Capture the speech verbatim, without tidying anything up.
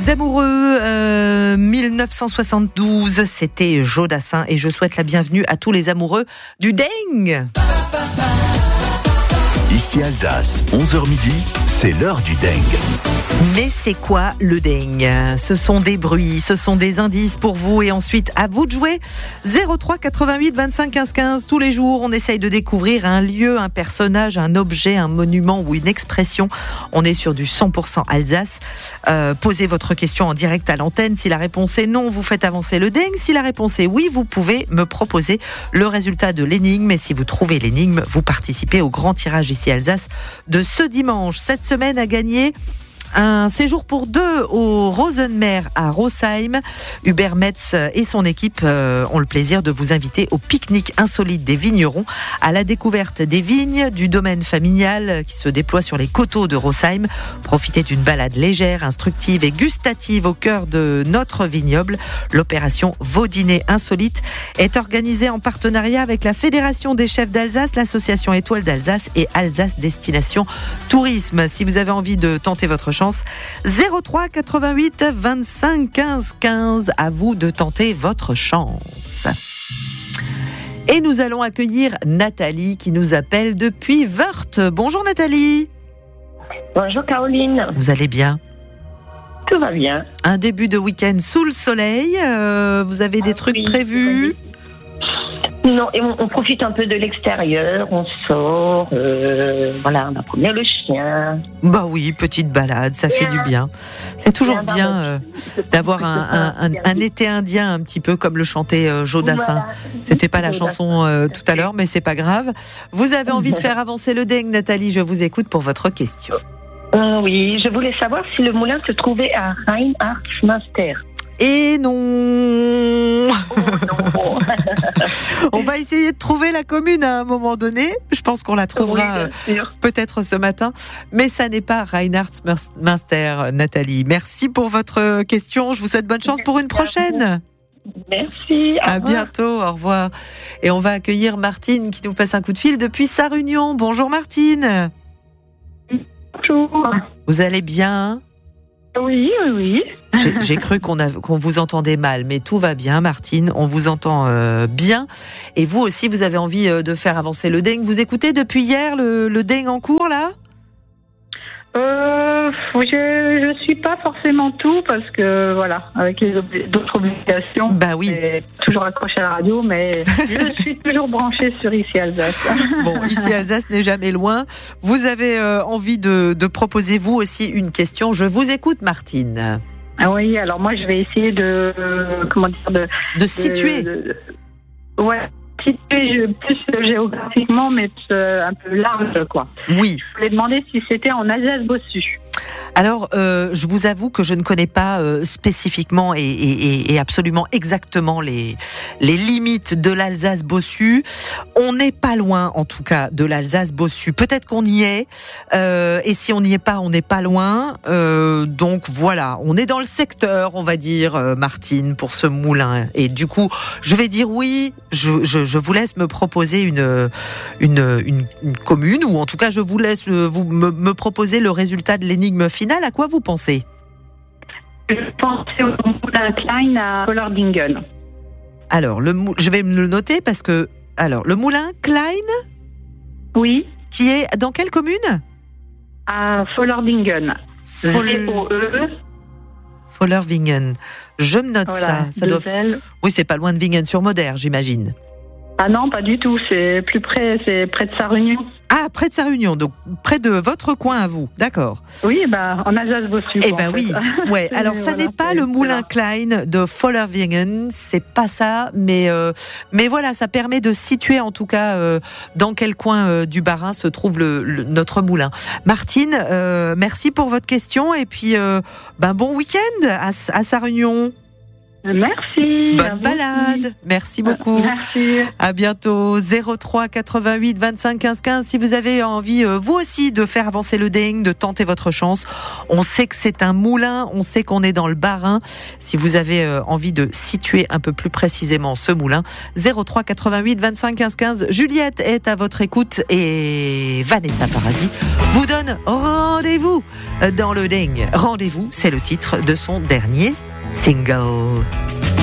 Les amoureux, euh, dix-neuf cent soixante-douze, c'était Joe Dassin et je souhaite la bienvenue à tous les amoureux du dengue. Ici Alsace, onze heures midi, c'est l'heure du dengue. Mais c'est quoi le dengue ? Ce sont des bruits, ce sont des indices pour vous et ensuite à vous de jouer. zéro trois quatre-vingt-huit vingt-cinq quinze quinze, tous les jours on essaye de découvrir un lieu, un personnage, un objet, un monument ou une expression. On est sur du cent pour cent Alsace. Euh, posez votre question en direct à l'antenne. Si la réponse est non, vous faites avancer le dengue. Si la réponse est oui, vous pouvez me proposer le résultat de l'énigme. Et si vous trouvez l'énigme, vous participez au grand tirage ici Alsace de ce dimanche. Cette semaine a gagné un séjour pour deux au Rosenmeer à Rosheim. Hubert Metz et son équipe euh, ont le plaisir de vous inviter au pique-nique insolite des vignerons, à la découverte des vignes, du domaine familial qui se déploie sur les coteaux de Rosheim. Profitez d'une balade légère, instructive et gustative au cœur de notre vignoble. L'opération Vos dîners insolites est organisée en partenariat avec la Fédération des chefs d'Alsace, l'association Étoile d'Alsace et Alsace Destination Tourisme. Si vous avez envie de tenter votre chance, zéro trois quatre-vingt-huit vingt-cinq quinze quinze, à vous de tenter votre chance. Et nous allons accueillir Nathalie qui nous appelle depuis Wörth. Bonjour Nathalie. Bonjour Caroline. Vous allez bien ? Tout va bien. Un début de week-end sous le soleil, euh, vous avez des ah, trucs oui, prévus ? Non, et on, on profite un peu de l'extérieur, on sort, euh, voilà, on a promené le chien. Bah oui, petite balade, ça fait du bien. C'est toujours bien euh, d'avoir un, un, un, un été indien un petit peu comme le chantait euh, Joe Dassin. Voilà. C'était pas la chanson euh, tout à l'heure, mais c'est pas grave. Vous avez envie de faire avancer le dengue, Nathalie, je vous écoute pour votre question. Euh, oui, je voulais savoir si le moulin se trouvait à Reinhardsmünster. Et non, oh non. On va essayer de trouver la commune à un moment donné. Je pense qu'on la trouvera oui, euh, peut-être ce matin. Mais ça n'est pas Reinhardsmünster, Nathalie. Merci pour votre question. Je vous souhaite bonne chance Merci pour une prochaine. Merci. À revoir. Bientôt. Au revoir. Et on va accueillir Martine qui nous passe un coup de fil depuis Sarre-Union. Bonjour Martine. Bonjour. Vous allez bien ? Oui, oui, oui. J'ai, j'ai cru qu'on, a, qu'on vous entendait mal, mais tout va bien, Martine. On vous entend euh, bien. Et vous aussi, vous avez envie euh, de faire avancer le dengue. Vous écoutez depuis hier le, le dengue en cours, là ? Euh, je je suis pas forcément tout parce que voilà, avec les ob- d'autres obligations. Bah oui. Toujours accroché à la radio, mais je suis toujours branchée sur Ici Alsace. Bon, Ici Alsace n'est jamais loin. Vous avez euh, envie de, de proposer vous aussi une question. Je vous écoute, Martine. Ah oui, alors moi je vais essayer de euh, comment dire de de situer. De, de, ouais. Situé plus géographiquement, mais euh, un peu large, quoi. Oui. Je voulais demander si c'était en Alsace-Bossu. Alors, euh, je vous avoue que je ne connais pas euh, spécifiquement et, et, et absolument exactement les, les limites de l'Alsace-Bossu. On n'est pas loin, en tout cas, de l'Alsace-Bossu. Peut-être qu'on y est, euh, et si on n'y est pas, on n'est pas loin. Euh, donc voilà, on est dans le secteur, on va dire, euh, Martine, pour ce moulin. Et du coup, je vais dire oui. Je, je, je vous laisse me proposer une, une, une, une commune, ou en tout cas, je vous laisse vous me, me proposer le résultat de l'énigme finale. À quoi vous pensez ? Je pensais au moulin Klein à Vollerdingen. Alors, le, je vais me le noter parce que... Alors, le moulin Klein ? Oui. Qui est dans quelle commune ? À Vollerdingen. V O E Vollerdingen. Je me note voilà, ça. ça doit... Oui, c'est pas loin de Vingen-sur-Moder, j'imagine. Ah non, pas du tout. C'est plus près, c'est près de Sarre-Union. Ah, près de Sarre-Union, donc près de votre coin à vous, d'accord. Oui, bah, en Alsace-Bossu. Eh ben oui, ouais. Alors ça voilà, n'est pas le moulin Klein de Vollerdingen, c'est pas ça, mais euh, mais voilà, ça permet de situer en tout cas euh, dans quel coin euh, du Bas-Rhin se trouve le, le, notre moulin. Martine, euh, merci pour votre question et puis euh, ben bon week-end à, à Sarre-Union. Merci. Bonne balade. Merci beaucoup. Merci. À bientôt. zéro trois quatre-vingt-huit vingt-cinq quinze quinze. Si vous avez envie, euh, vous aussi, de faire avancer le dingue, de tenter votre chance. On sait que c'est un moulin. On sait qu'on est dans le Bas-Rhin. Si vous avez euh, envie de situer un peu plus précisément ce moulin, zéro trois quatre-vingt-huit vingt-cinq quinze quinze. Juliette est à votre écoute et Vanessa Paradis vous donne rendez-vous dans le dingue. Rendez-vous, c'est le titre de son dernier single.